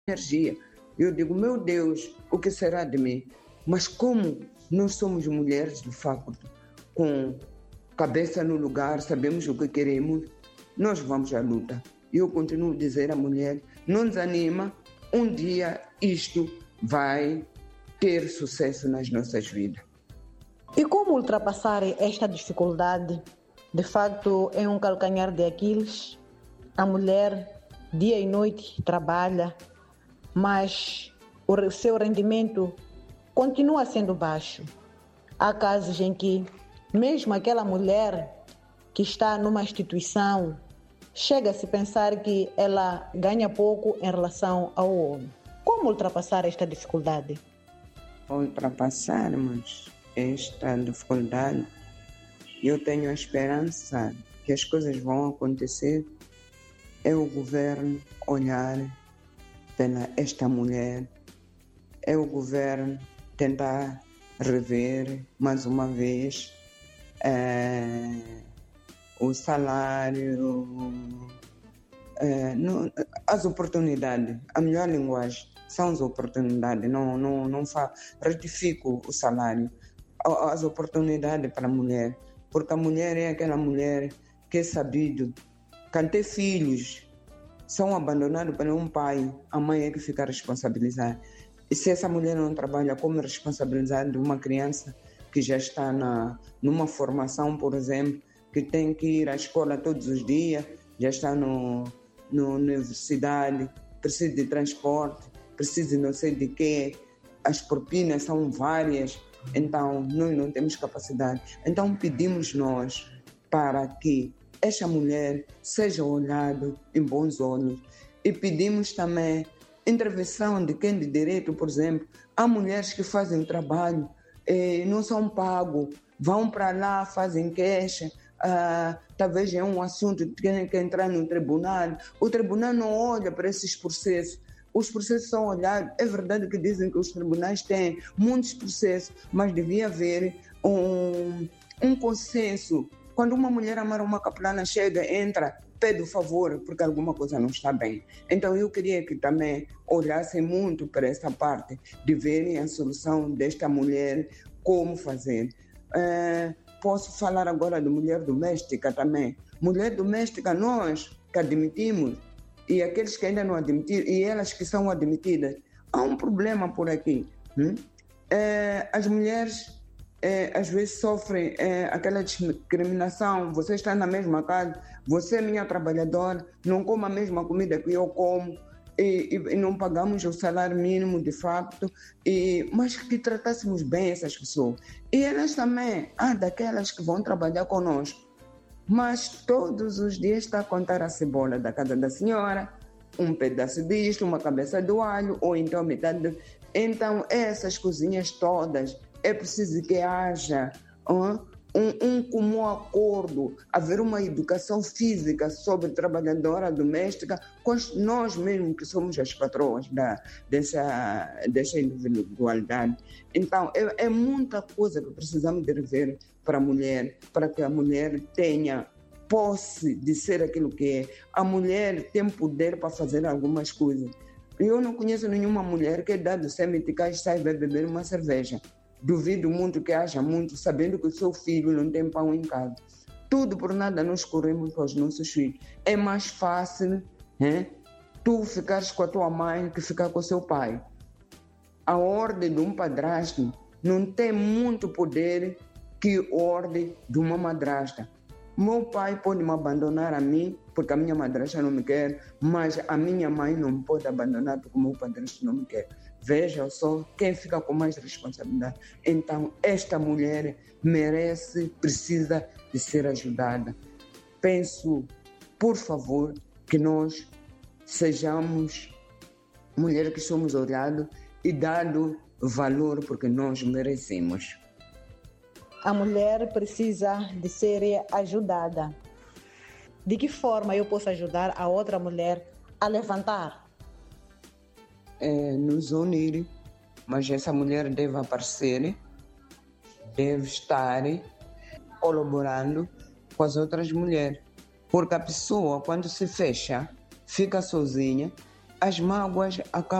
energia. Eu digo, meu Deus, o que será de mim? Mas como nós somos mulheres, de facto, com cabeça no lugar, sabemos o que queremos, nós vamos à luta. Eu continuo a dizer à mulher, não desanima, um dia isto vai ter sucesso nas nossas vidas. E como ultrapassar esta dificuldade? De facto, é um calcanhar de Aquiles. A mulher, dia e noite, trabalha, mas o seu rendimento continua sendo baixo. Há casos em que, mesmo aquela mulher que está numa instituição, chega-se a pensar que ela ganha pouco em relação ao homem. Como ultrapassar esta dificuldade? Ultrapassarmos esta dificuldade, eu tenho a esperança que as coisas vão acontecer, é o governo olhar pela esta mulher, é o governo tentar rever mais uma vez o salário, as oportunidades. A melhor linguagem são as oportunidades, não retifico o salário. As oportunidades para a mulher, porque a mulher é aquela mulher que é sabido, quando tem filhos, são abandonados por um pai, a mãe é que fica responsabilizada. E se essa mulher não trabalha, como responsabilizar de uma criança que já está numa formação, por exemplo, que tem que ir à escola todos os dias, já está na universidade, precisa de transporte, precisa de não sei de quê, as propinas são várias, então nós não temos capacidade. Então pedimos nós para que esta mulher seja olhada em bons olhos e pedimos também intervenção de quem de direito, por exemplo. Há mulheres que fazem trabalho e não são pagos, vão para lá, fazem queixa, talvez é um assunto que tem que entrar no tribunal. O tribunal não olha para esses processos. Os processos são olhados. É verdade que dizem que os tribunais têm muitos processos, mas devia haver um consenso. Quando uma mulher amar uma capelana chega, entra, pede o favor, porque alguma coisa não está bem. Então eu queria que também olhassem muito para essa parte, de verem a solução desta mulher, como fazer. Posso falar agora de mulher doméstica também. Mulher doméstica, nós que admitimos, e aqueles que ainda não admitiram, e elas que são admitidas, há um problema por aqui. As mulheres às vezes sofrem aquela discriminação. Você está na mesma casa, você é minha trabalhadora, não come a mesma comida que eu como, e não pagamos o salário mínimo de facto, mas que tratássemos bem essas pessoas. E elas também, daquelas que vão trabalhar conosco, mas todos os dias está a contar a cebola da casa da senhora, um pedaço disto, uma cabeça do alho, ou então metade. Então essas coisinhas todas, é preciso que haja um comum acordo, haver uma educação física sobre trabalhadora doméstica, com nós mesmos que somos as patroas dessa individualidade. Então, é muita coisa que precisamos de rever para a mulher, para que a mulher tenha posse de ser aquilo que é. A mulher tem poder para fazer algumas coisas. Eu não conheço nenhuma mulher que, dado semi-eficaz, saiba beber uma cerveja. Duvido muito que haja muito, sabendo que o seu filho não tem pão em casa. Tudo por nada nós corremos com os nossos filhos. É mais fácil tu ficares com a tua mãe que ficar com o seu pai. A ordem de um padrasto não tem muito poder que a ordem de uma madrasta. Meu pai pode me abandonar a mim, porque a minha madrasta não me quer, mas a minha mãe não me pode abandonar porque o meu padrasto não me quer. Veja só quem fica com mais responsabilidade. Então, esta mulher merece, precisa de ser ajudada. Penso, por favor, que nós sejamos mulheres que somos olhadas e dado valor porque nós merecemos. A mulher precisa de ser ajudada. De que forma eu posso ajudar a outra mulher a levantar? Nos unir, mas essa mulher deve aparecer, deve estar colaborando com as outras mulheres, porque a pessoa, quando se fecha, fica sozinha as mágoas acabam